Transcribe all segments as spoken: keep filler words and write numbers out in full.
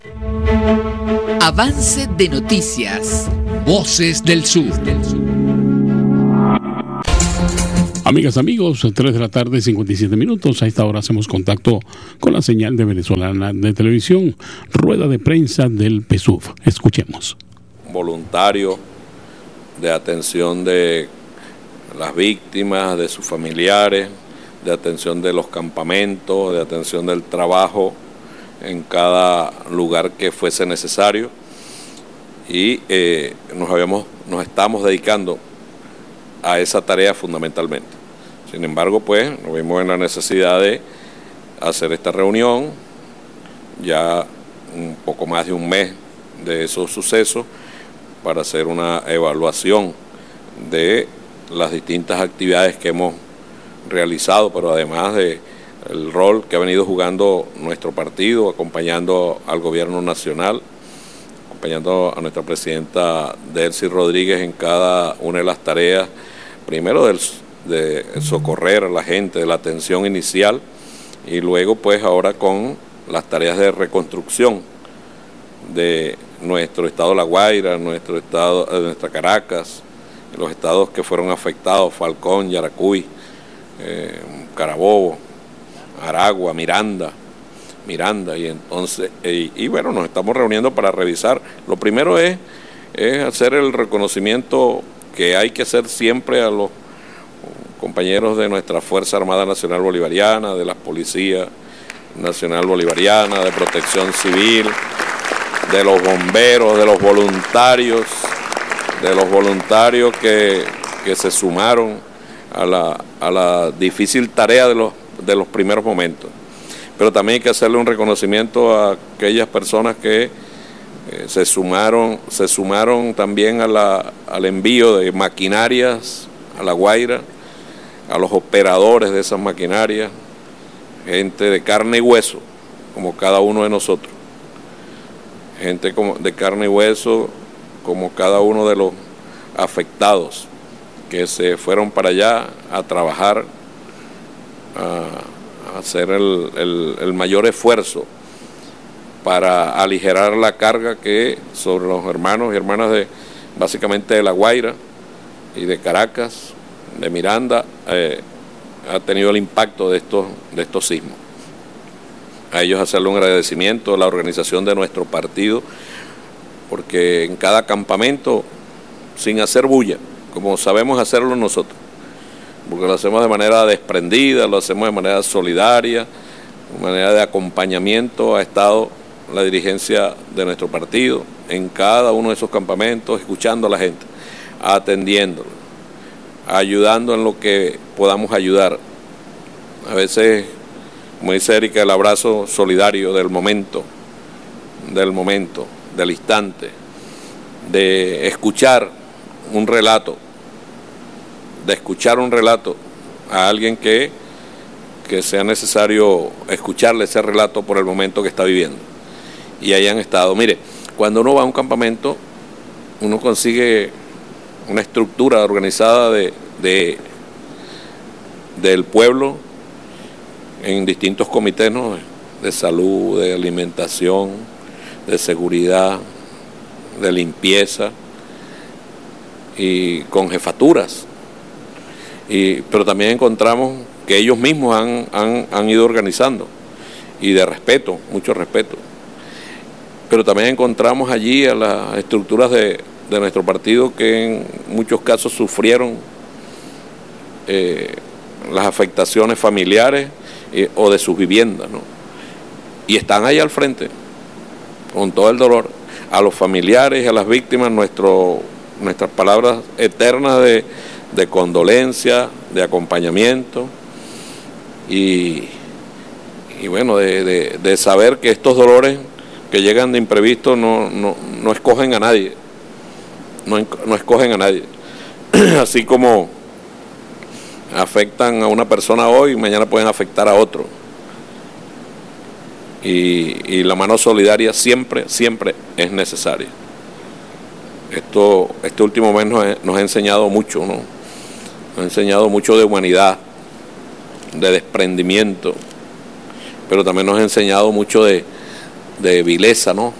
Avance de noticias. Voces del Sur. Amigas, amigos, tres de la tarde, cincuenta y siete minutos. A esta hora hacemos contacto con la señal de Venezolana de Televisión, rueda de prensa del P S U V. Escuchemos. Voluntario de atención de las víctimas, de sus familiares, de atención de los campamentos, de atención del trabajo en cada lugar que fuese necesario. Y eh, nos habíamos, nos estamos dedicando a esa tarea fundamentalmente. Sin embargo, pues, nos vimos en la necesidad de hacer esta reunión, ya un poco más de un mes de esos sucesos, para hacer una evaluación de las distintas actividades que hemos realizado, pero además de el rol que ha venido jugando nuestro partido, acompañando al gobierno nacional, acompañando a nuestra presidenta Delcy Rodríguez en cada una de las tareas, primero del, de socorrer a la gente, de la atención inicial, y luego pues ahora con las tareas de reconstrucción de nuestro estado La Guaira, nuestro estado, nuestra Caracas, los estados que fueron afectados, Falcón, Yaracuy, eh, Carabobo, Aragua, Miranda, Miranda, y entonces, y, y bueno, nos estamos reuniendo para revisar. Lo primero es, es hacer el reconocimiento que hay que hacer siempre a los compañeros de nuestra Fuerza Armada Nacional Bolivariana, de la Policía Nacional Bolivariana, de Protección Civil, de los bomberos, de los voluntarios, de los voluntarios que, que se sumaron a la, a la difícil tarea de los, de los primeros momentos. Pero también hay que hacerle un reconocimiento a aquellas personas que eh, se sumaron, se sumaron también a la, al envío de maquinarias a La Guaira, a los operadores de esas maquinarias, gente de carne y hueso, como cada uno de nosotros, gente como de carne y hueso, como cada uno de los afectados, que se fueron para allá a trabajar, a hacer el, el, el mayor esfuerzo para aligerar la carga que sobre los hermanos y hermanas de básicamente de La Guaira y de Caracas, de Miranda, eh, ha tenido el impacto de estos, de estos sismos. A ellos hacerle un agradecimiento a la organización de nuestro partido, porque en cada campamento, sin hacer bulla, como sabemos hacerlo nosotros, porque lo hacemos de manera desprendida, lo hacemos de manera solidaria, de manera de acompañamiento, ha estado la dirigencia de nuestro partido en cada uno de esos campamentos, escuchando a la gente, atendiéndolo, ayudando en lo que podamos ayudar. A veces, como dice Erika, el abrazo solidario del momento, del momento, del instante, de escuchar un relato, de escuchar un relato a alguien que, que sea necesario escucharle ese relato por el momento que está viviendo. Y ahí han estado. Mire, cuando uno va a un campamento, uno consigue una estructura organizada de, de del pueblo en distintos comités, ¿no?, de salud, de alimentación, de seguridad, de limpieza, y con jefaturas. Y, pero también encontramos que ellos mismos han, han, han ido organizando, y de respeto, mucho respeto. Pero también encontramos allí a las estructuras de, de nuestro partido que en muchos casos sufrieron eh, las afectaciones familiares eh, o de sus viviendas, ¿no? Y están ahí al frente, con todo el dolor. A los familiares y a las víctimas, nuestro, nuestras palabras eternas de, de condolencia, de acompañamiento, y, y bueno, de, de, de saber que estos dolores que llegan de imprevisto no, no, no escogen a nadie, no, no escogen a nadie. Así como afectan a una persona hoy, mañana pueden afectar a otro. Y, y la mano solidaria siempre, siempre es necesaria. Esto, este último mes nos, nos ha enseñado mucho, ¿no? Nos ha enseñado mucho de humanidad, de desprendimiento, pero también nos ha enseñado mucho de, de vileza, ¿no?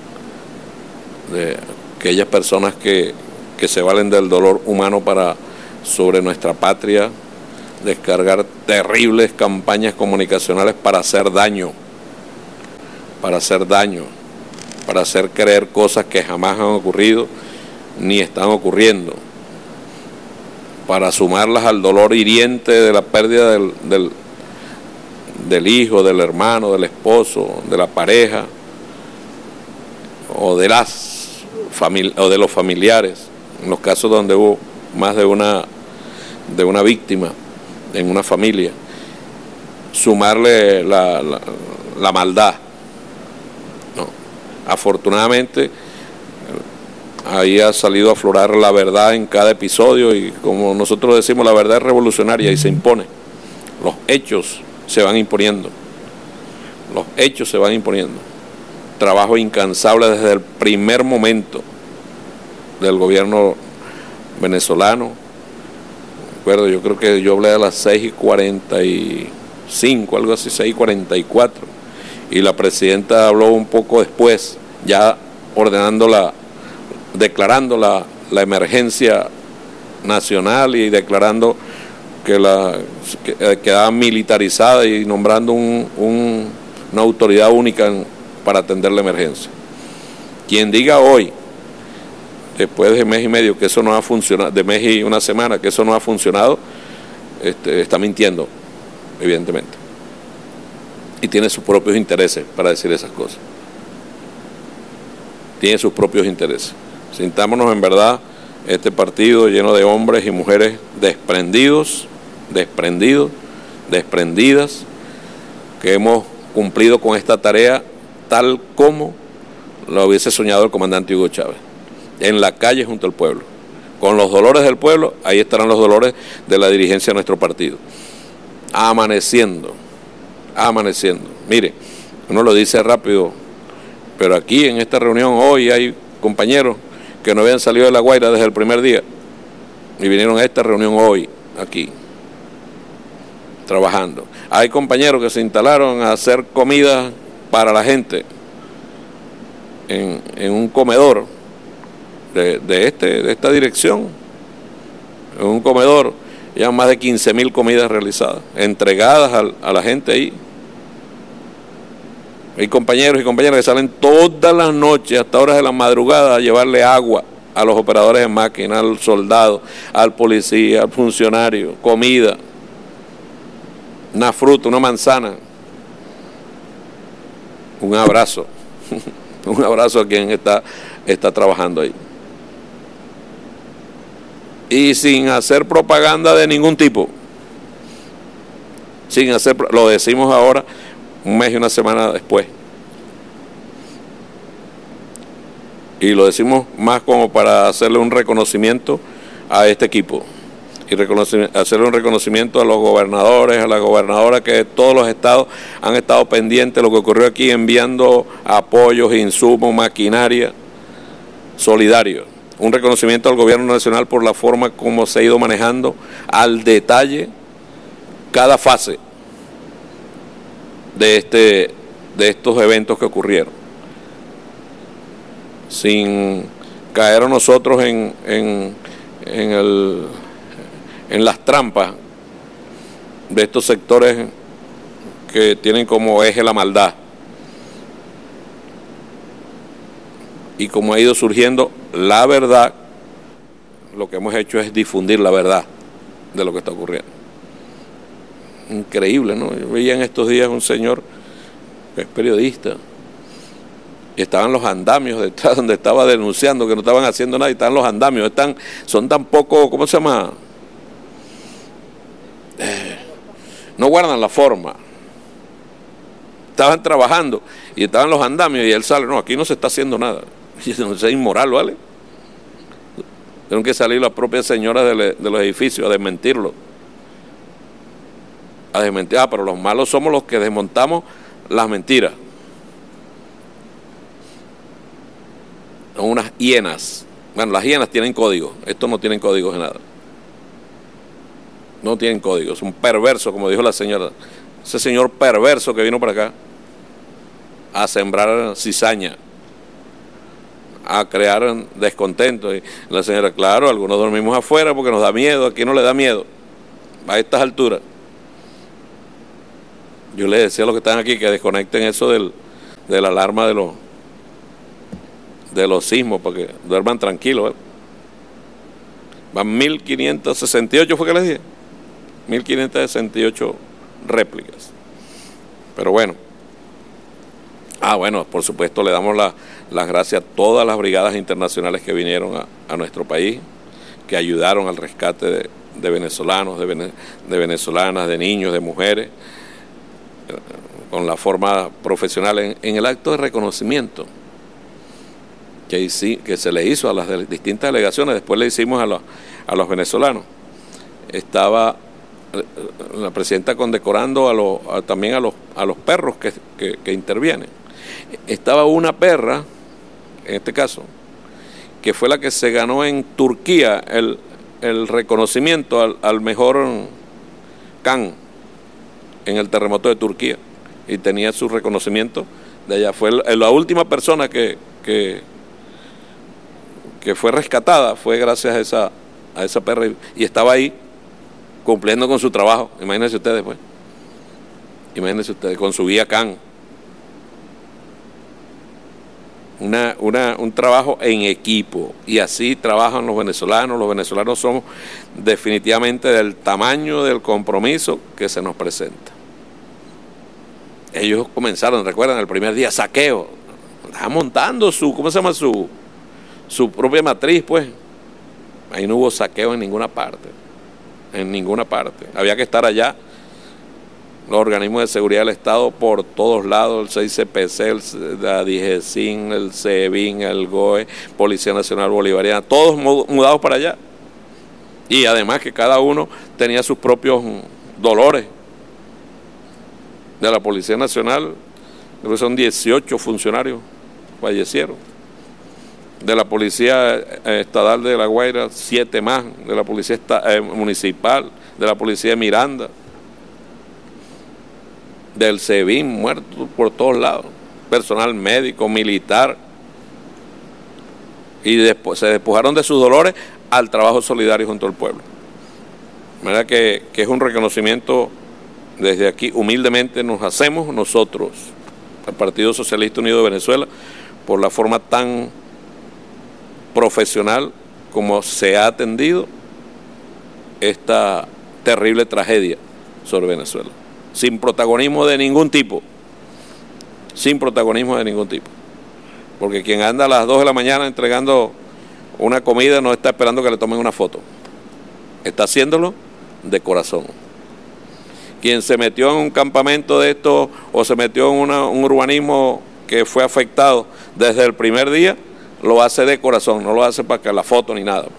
De aquellas personas que, que se valen del dolor humano para sobre nuestra patria descargar terribles campañas comunicacionales para hacer daño, para hacer daño, para hacer creer cosas que jamás han ocurrido ni están ocurriendo, para sumarlas al dolor hiriente de la pérdida del, del, del hijo, del hermano, del esposo, de la pareja o de las famili- o de los familiares, en los casos donde hubo más de una de una víctima en una familia, sumarle la, la, la maldad. No. Afortunadamente ahí ha salido a aflorar la verdad en cada episodio y, como nosotros decimos, la verdad es revolucionaria y se impone. Los hechos se van imponiendo. Los hechos se van imponiendo. Trabajo incansable desde el primer momento del gobierno venezolano. Recuerdo, yo creo que yo hablé a las seis y cuarenta y cinco, algo así, seis y cuarenta y cuatro, y la presidenta habló un poco después, ya ordenando la, declarando la, la emergencia nacional y declarando que la que quedaba militarizada y nombrando un, un, una autoridad única en, para atender la emergencia. Quien diga hoy, después de mes y medio, que eso no ha funcionado, de mes y una semana, que eso no ha funcionado, este, está mintiendo, evidentemente. Y tiene sus propios intereses para decir esas cosas. Tiene sus propios intereses. Sintámonos en verdad este partido lleno de hombres y mujeres desprendidos, desprendidos, desprendidas, que hemos cumplido con esta tarea tal como lo hubiese soñado el comandante Hugo Chávez. En la calle junto al pueblo, con los dolores del pueblo, ahí estarán los dolores de la dirigencia de nuestro partido, amaneciendo, amaneciendo. Mire, uno lo dice rápido, pero aquí en esta reunión hoy hay compañeros que no habían salido de La Guaira desde el primer día y vinieron a esta reunión hoy, aquí, trabajando. Hay compañeros que se instalaron a hacer comida para la gente en, en un comedor De, de, este, de esta dirección, en un comedor, ya más de quince mil comidas realizadas, entregadas a, a la gente ahí. Hay compañeros y compañeras que salen todas las noches, hasta horas de la madrugada, a llevarle agua a los operadores de máquina, al soldado, al policía, al funcionario, comida, una fruta, una manzana, un abrazo, un abrazo a quien está, está trabajando ahí. Y sin hacer propaganda de ningún tipo, sin hacer, lo decimos ahora, un mes y una semana después, y lo decimos más como para hacerle un reconocimiento a este equipo, y hacerle un reconocimiento a los gobernadores, a la gobernadora, que de todos los estados han estado pendientes de lo que ocurrió aquí, enviando apoyos, insumos, maquinaria, solidario. Un reconocimiento al gobierno nacional por la forma como se ha ido manejando al detalle cada fase de este de estos eventos que ocurrieron, sin caer a nosotros en, en, en, el, en las trampas de estos sectores que tienen como eje la maldad. Y como ha ido surgiendo la verdad, lo que hemos hecho es difundir la verdad de lo que está ocurriendo. Increíble, ¿no? Yo veía en estos días un señor que es periodista y estaban los andamios detrás donde estaba denunciando que no estaban haciendo nada, y estaban los andamios, están, son tan poco, ¿cómo se llama? Eh, no guardan la forma. Estaban trabajando y estaban los andamios y él sale, no, aquí no se está haciendo nada. Y eso es inmoral, ¿vale? Tienen que salir las propias señoras de, le, de los edificios a desmentirlo. A desmentir, ah, pero los malos somos los que desmontamos las mentiras. Son unas hienas. Bueno, las hienas tienen código, estos no tienen códigos de nada. No tienen códigos, son perversos, como dijo la señora. Ese señor perverso que vino para acá. a sembrar cizaña, a crear descontento. Y la señora, claro, algunos dormimos afuera porque nos da miedo, aquí no le da miedo, a estas alturas. Yo les decía a los que están aquí que desconecten eso del, de la alarma de los, de los sismos, para que duerman tranquilos, ¿eh? Van mil quinientos sesenta y ocho, fue que les dije, mil quinientos sesenta y ocho réplicas. Pero bueno, ah bueno, por supuesto le damos la, las gracias a todas las brigadas internacionales que vinieron a, a nuestro país, que ayudaron al rescate de, de venezolanos, de, vene, de venezolanas, de niños, de mujeres, eh, con la forma profesional en, en el acto de reconocimiento que, que se le hizo a las de, distintas delegaciones. Después le hicimos a los, a los venezolanos. Estaba la presidenta condecorando a los, a, también a los, a los perros que, que, que intervienen. Estaba una perra, en este caso, que fue la que se ganó en Turquía el, el reconocimiento al, al mejor can en el terremoto de Turquía, y tenía su reconocimiento de allá. Fue la, la última persona que, que, que fue rescatada, fue gracias a esa, a esa perra, y, y estaba ahí cumpliendo con su trabajo. Imagínense ustedes, pues. Imagínense ustedes, con su guía can. Una, una, un trabajo en equipo, y así trabajan los venezolanos. Los venezolanos somos definitivamente del tamaño del compromiso que se nos presenta. Ellos comenzaron, recuerdan, el primer día, saqueo, estaban montando su, ¿cómo se llama? Su, su propia matriz, pues. Ahí no hubo saqueo en ninguna parte, en ninguna parte. Había que estar allá, los organismos de seguridad del Estado por todos lados, el seis C P C, el, la DIGESIN, el SEBIN, el G O E, Policía Nacional Bolivariana, todos mudados para allá. Y además que cada uno tenía sus propios dolores. De la Policía Nacional, creo que son dieciocho funcionarios fallecieron. De la Policía Estatal de La Guaira, siete más. De la Policía esta, eh, Municipal, de la Policía de Miranda, del SEBIN, muertos por todos lados, personal médico, militar, y después se despojaron de sus dolores al trabajo solidario junto al pueblo. De manera que, que es un reconocimiento desde aquí, humildemente nos hacemos nosotros, el Partido Socialista Unido de Venezuela, por la forma tan profesional como se ha atendido esta terrible tragedia sobre Venezuela. Sin protagonismo de ningún tipo, sin protagonismo de ningún tipo, porque quien anda a las dos de la mañana entregando una comida no está esperando que le tomen una foto, está haciéndolo de corazón. Quien se metió en un campamento de esto o se metió en una, un urbanismo que fue afectado desde el primer día, lo hace de corazón, no lo hace para que la foto ni nada.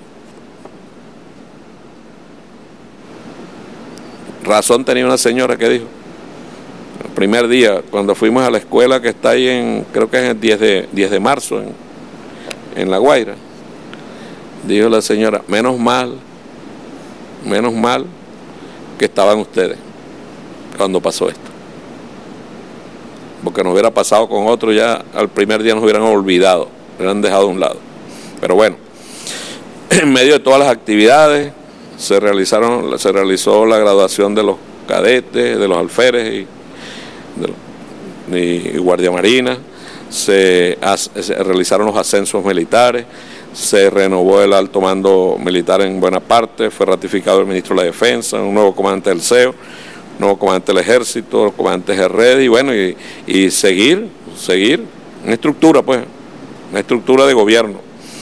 Razón tenía una señora que dijo, el primer día, cuando fuimos a la escuela que está ahí en, creo que es el diez de marzo, en, en La Guaira, dijo la señora, menos mal, menos mal que estaban ustedes cuando pasó esto, porque nos hubiera pasado con otro, ya al primer día nos hubieran olvidado, hubieran dejado a un lado. Pero bueno, en medio de todas las actividades se realizaron, se realizó la graduación de los cadetes, de los alférez y, de los, y Guardia Marina, se, as, se realizaron los ascensos militares, se renovó el alto mando militar en buena parte, fue ratificado el ministro de la Defensa, un nuevo comandante del C E O, nuevo comandante del Ejército, comandante de Red, y bueno, y, y seguir, seguir, una estructura, pues, una estructura de gobierno.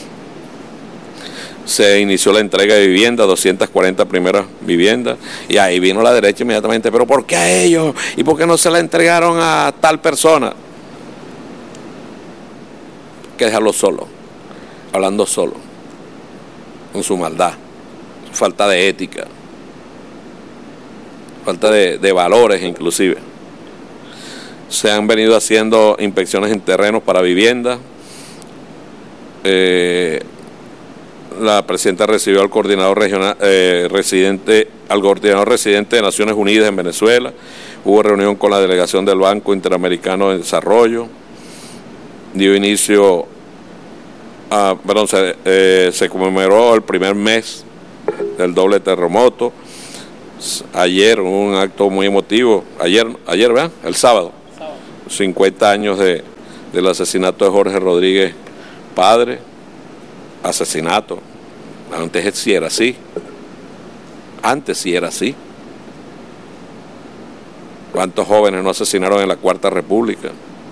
Se inició la entrega de viviendas, doscientas cuarenta primeras viviendas, y ahí vino la derecha inmediatamente, pero ¿por qué a ellos? ¿Y por qué no se la entregaron a tal persona? Hay que dejarlo solo, hablando solo, con su maldad, su falta de ética, falta de, de valores inclusive. Se han venido haciendo inspecciones en terrenos para viviendas. Eh, la presidenta recibió al coordinador regional eh, residente, al coordinador residente de Naciones Unidas en Venezuela. Hubo reunión con la delegación del Banco Interamericano de Desarrollo. dio inicio a, perdón, se, eh, se conmemoró el primer mes del doble terremoto. Ayer un acto muy emotivo, ayer, ayer ¿verdad? El sábado, sábado. cincuenta años de, del asesinato de Jorge Rodríguez, padre, asesinato. Antes sí era así, antes sí era así. ¿Cuántos jóvenes no asesinaron en la Cuarta República?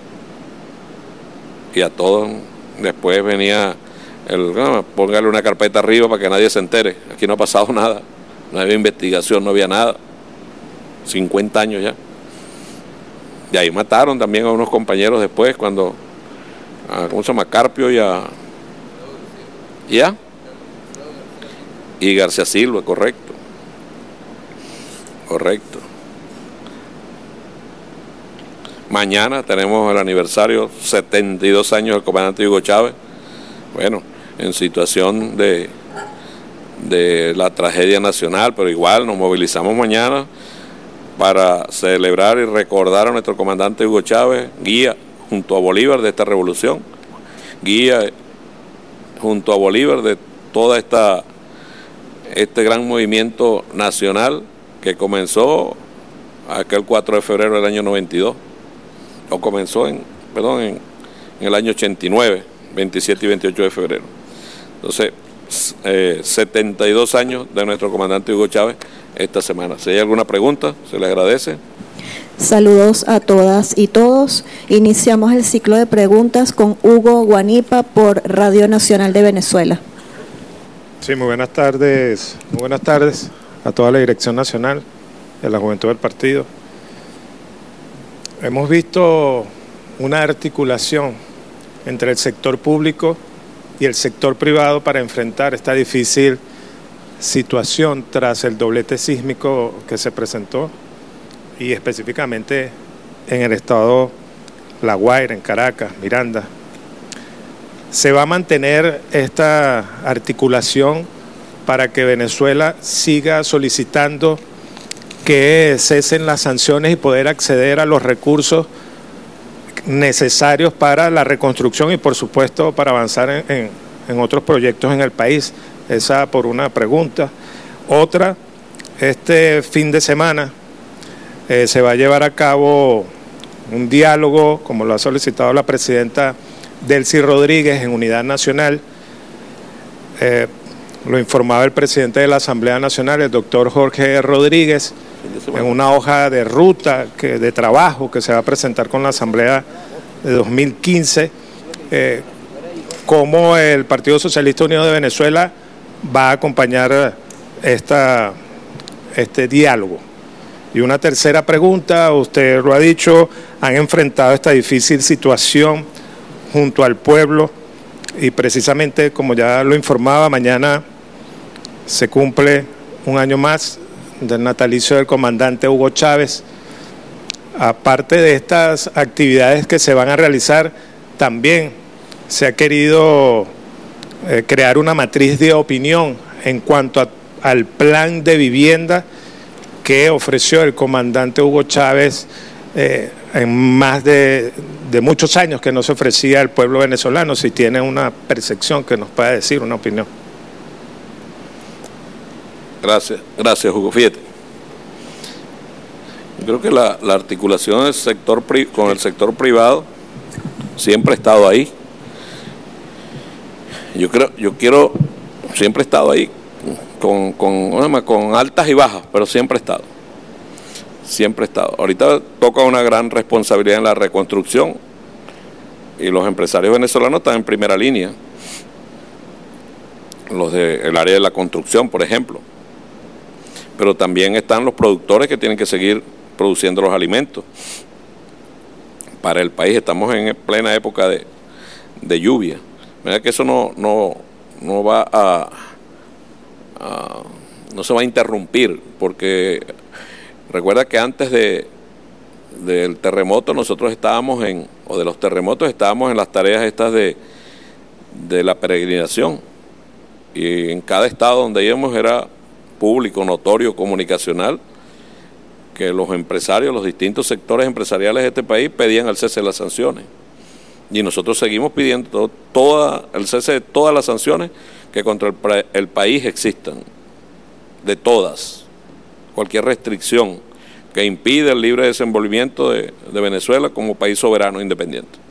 Y a todos después venía el, no, póngale una carpeta arriba para que nadie se entere. Aquí no ha pasado nada, no había investigación, no había nada. cincuenta años ya. Y ahí mataron también a unos compañeros después, cuando, a, ¿cómo se llama? Carpio y a... ¿Y a? Y García Silva, correcto. Correcto. Mañana tenemos el aniversario, setenta y dos años del comandante Hugo Chávez. Bueno, en situación de, de la tragedia nacional, pero igual nos movilizamos mañana para celebrar y recordar a nuestro comandante Hugo Chávez, guía junto a Bolívar de esta revolución, guía junto a Bolívar de toda esta este gran movimiento nacional que comenzó aquel cuatro de febrero del año noventa y dos. O comenzó en, perdón, en, en el año ochenta y nueve, veintisiete y veintiocho de febrero. Entonces, eh, setenta y dos años de nuestro comandante Hugo Chávez esta semana. Si hay alguna pregunta, se le agradece. Saludos a todas y todos. Iniciamos el ciclo de preguntas con Hugo Guanipa por Radio Nacional de Venezuela. Sí, muy buenas tardes. Muy buenas tardes a toda la Dirección Nacional de la Juventud del Partido. Hemos visto una articulación entre el sector público y el sector privado para enfrentar esta difícil situación tras el doblete sísmico que se presentó, y específicamente en el estado La Guaira, en Caracas, Miranda. ¿Se va a mantener esta articulación para que Venezuela siga solicitando que cesen las sanciones y poder acceder a los recursos necesarios para la reconstrucción y, por supuesto, para avanzar en, en, en otros proyectos en el país? Esa por una pregunta. Otra, este fin de semana eh, se va a llevar a cabo un diálogo, como lo ha solicitado la presidenta Delcy Rodríguez, en Unidad Nacional. Eh, lo informaba el presidente de la Asamblea Nacional, el doctor Jorge Rodríguez, en una hoja de ruta que, de trabajo que se va a presentar con la Asamblea de dos mil quince, eh, cómo el Partido Socialista Unido de Venezuela va a acompañar esta, este diálogo. Y una tercera pregunta, usted lo ha dicho, han enfrentado esta difícil situación junto al pueblo, y precisamente, como ya lo informaba, mañana se cumple un año más del natalicio del comandante Hugo Chávez. Aparte de estas actividades que se van a realizar, también se ha querido eh, crear una matriz de opinión en cuanto a, al plan de vivienda que ofreció el comandante Hugo Chávez eh, en más de, de muchos años que no se ofrecía al pueblo venezolano. Si tiene una percepción que nos pueda decir, una opinión. Gracias, gracias Hugo. Fíjate, yo creo que la, la articulación del sector pri, con el sector privado siempre ha estado ahí. Yo creo, yo quiero, siempre he estado ahí, con, con, con altas y bajas, pero siempre he estado. Siempre he estado. Ahorita toca una gran responsabilidad en la reconstrucción, y los empresarios venezolanos están en primera línea. Los del área de la construcción, por ejemplo. Pero también están los productores que tienen que seguir produciendo los alimentos para el país. Estamos en plena época de, de lluvia. Mira que eso no, no, no va a, a no se va a interrumpir, porque recuerda que antes de del terremoto nosotros estábamos en, o de los terremotos estábamos en las tareas estas de, de la peregrinación, y en cada estado donde íbamos era público, notorio, comunicacional, que los empresarios, los distintos sectores empresariales de este país pedían el cese de las sanciones. Y nosotros seguimos pidiendo todo, toda, el cese de todas las sanciones que contra el, el país existan, de todas, cualquier restricción que impide el libre desenvolvimiento de, de Venezuela como país soberano e independiente.